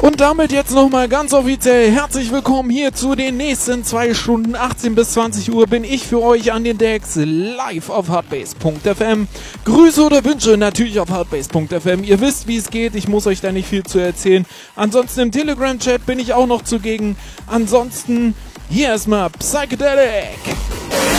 Und damit jetzt nochmal ganz offiziell herzlich willkommen hier zu den nächsten 2 Stunden. 18 bis 20 Uhr bin ich für euch an den Decks live auf hardbase.fm. Grüße oder Wünsche natürlich auf hardbase.fm. Ihr wisst, wie es geht. Ich muss euch da nicht viel zu erzählen. Ansonsten im Telegram-Chat bin ich auch noch zugegen. Ansonsten hier erstmal Psychedelic.